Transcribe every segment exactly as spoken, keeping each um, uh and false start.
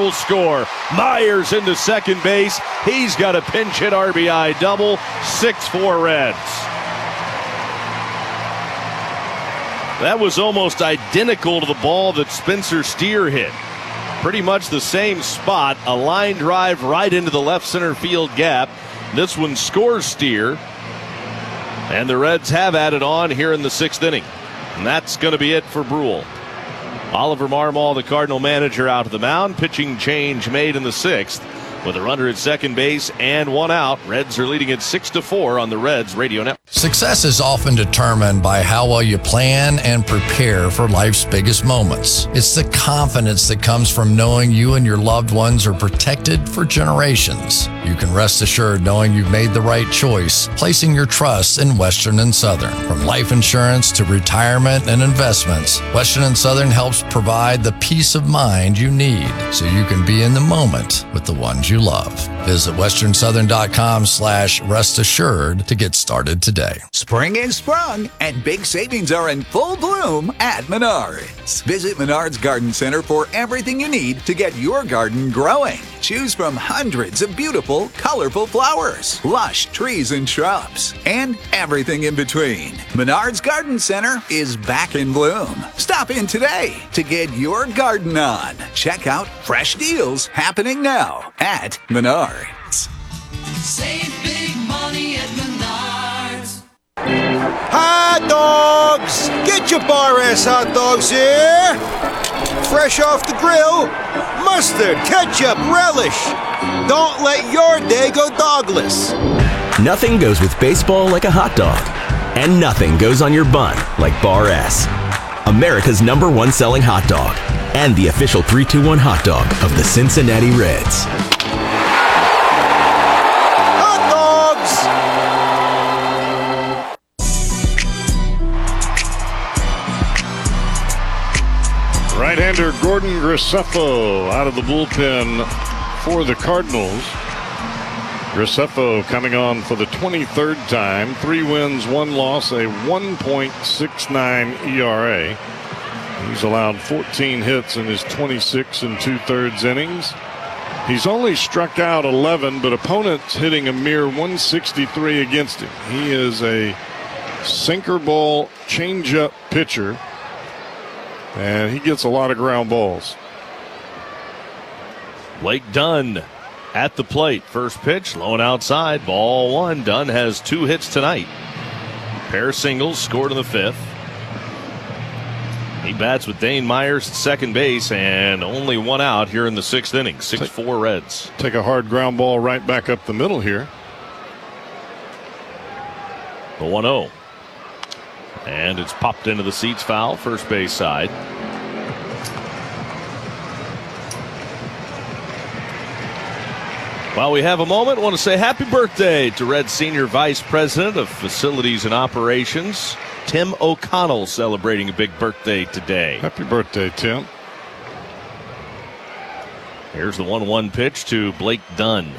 will score. Myers into second base. He's got a pinch hit R B I double. six four Reds. That was almost identical to the ball that Spencer Steer hit. Pretty much the same spot. A line drive right into the left center field gap. This one scores Steer. And the Reds have added on here in the sixth inning. And that's going to be it for Brule. Oliver Marmol, the Cardinal manager, out of the mound. Pitching change made in the sixth. With a runner at second base and one out, Reds are leading at six to four on the Reds Radio Network. Success is often determined by how well you plan and prepare for life's biggest moments. It's the confidence that comes from knowing you and your loved ones are protected for generations. You can rest assured knowing you've made the right choice, placing your trust in Western and Southern. From life insurance to retirement and investments, Western and Southern helps provide the peace of mind you need so you can be in the moment with the ones you love. Visit western southern dot com slash rest assured to get started today. Spring is sprung and big savings are in full bloom at Menards. Visit Menards Garden Center for everything you need to get your garden growing. Choose from hundreds of beautiful, colorful flowers, lush trees and shrubs, and everything in between. Menards Garden Center is back in bloom. Stop in today to get your garden on. Check out fresh deals happening now at Menards. Save big money at Menards. Hot dogs! Get your Bar S hot dogs here! Fresh off the grill, mustard, ketchup, relish. Don't let your day go dogless. Nothing goes with baseball like a hot dog. And nothing goes on your bun like Bar S. America's number one selling hot dog. And the official three two one hot dog of the Cincinnati Reds. Hot dogs! Right-hander Gordon Graceffo out of the bullpen for the Cardinals. Graceffo coming on for the twenty-third time. Three wins, one loss, a one point six nine E R A. He's allowed fourteen hits in his twenty-six and two-thirds innings. He's only struck out eleven, but opponents hitting a mere one sixty-three against him. He is a sinker ball changeup pitcher, and he gets a lot of ground balls. Blake Dunn at the plate. First pitch, low and outside, ball one. Dunn has two hits tonight. Pair of singles scored in the fifth. He bats with Dane Myers at second base and only one out here in the sixth inning. six four Reds. Take a hard ground ball right back up the middle here. The one oh. And it's popped into the seats, foul, first base side. While we have a moment, I want to say happy birthday to Red Senior Vice President of Facilities and Operations, Tim O'Connell, celebrating a big birthday today. Happy birthday, Tim. Here's the one one pitch to Blake Dunn.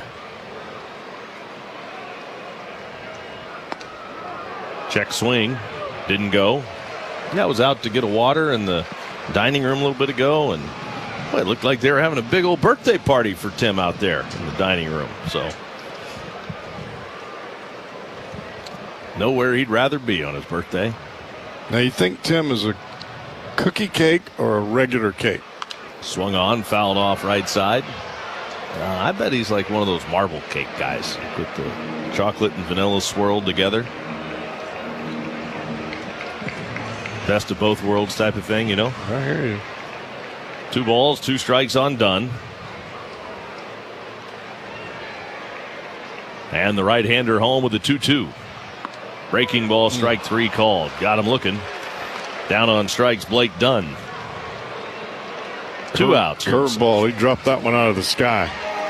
Check swing. Didn't go. Yeah, I was out to get a water in the dining room a little bit ago, and boy, it looked like they were having a big old birthday party for Tim out there in the dining room. So, nowhere he'd rather be on his birthday. Now, you think Tim is a cookie cake or a regular cake? Swung on, fouled off right side. Uh, I bet he's like one of those marble cake guys with the chocolate and vanilla swirled together. Best of both worlds type of thing, you know? I hear you. Two balls, two strikes on Dunn. And the right-hander home with a two two. Breaking ball, strike three called. Got him looking. Down on strikes, Blake Dunn. Two outs. Curveball. He dropped that one out of the sky.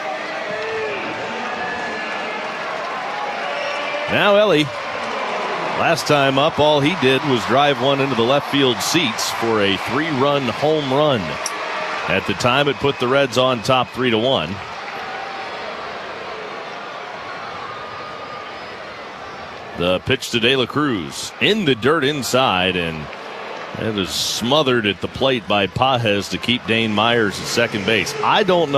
Now Ellie. Last time up, all he did was drive one into the left field seats for a three-run home run. At the time, it put the Reds on top three to one. The pitch to De La Cruz in the dirt inside, and it is smothered at the plate by Pages to keep Dane Myers at second base. I don't know.